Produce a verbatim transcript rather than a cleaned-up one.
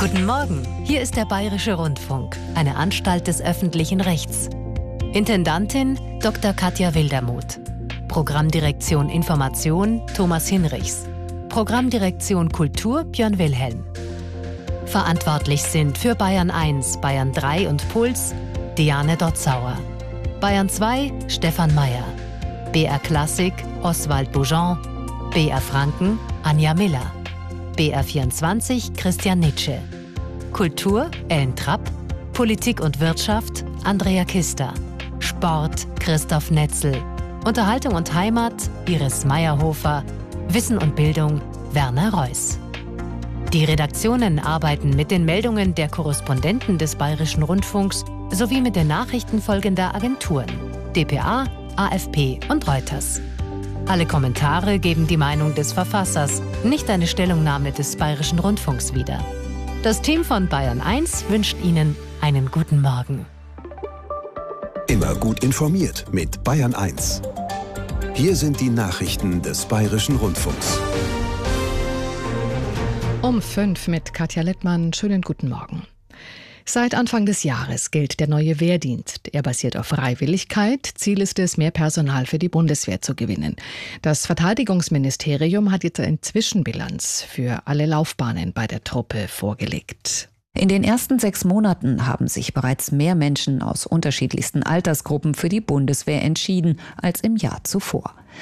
Guten Morgen, hier ist der Bayerische Rundfunk, eine Anstalt des öffentlichen Rechts. Intendantin Doktor Katja Wildermuth. Programmdirektion Information Thomas Hinrichs. Programmdirektion Kultur Björn Wilhelm. Verantwortlich sind für Bayern eins, Bayern drei und Puls Diane Dotzauer. Bayern zwei Stefan Mayer. B R Klassik Oswald Boujon. B R Franken Anja Miller. B R vierundzwanzig Christian Nitsche. Kultur Ellen Trapp. Politik und Wirtschaft Andrea Kister. Sport Christoph Netzel. Unterhaltung und Heimat Iris Meyerhofer. Wissen und Bildung Werner Reuss. Die Redaktionen arbeiten mit den Meldungen der Korrespondenten des Bayerischen Rundfunks sowie mit den Nachrichten folgender Agenturen: D P A, A F P und Reuters. Alle Kommentare geben die Meinung des Verfassers, nicht eine Stellungnahme des Bayerischen Rundfunks wieder. Das Team von Bayern eins wünscht Ihnen einen guten Morgen. Immer gut informiert mit Bayern eins. Hier sind die Nachrichten des Bayerischen Rundfunks. Um fünf mit Katja Littmann. Schönen guten Morgen. Seit Anfang des Jahres gilt der neue Wehrdienst. Er basiert auf Freiwilligkeit. Ziel ist es, mehr Personal für die Bundeswehr zu gewinnen. Das Verteidigungsministerium hat jetzt eine Zwischenbilanz für alle Laufbahnen bei der Truppe vorgelegt. In den ersten sechs Monaten haben sich bereits mehr Menschen aus unterschiedlichsten Altersgruppen für die Bundeswehr entschieden als im Jahr zuvor.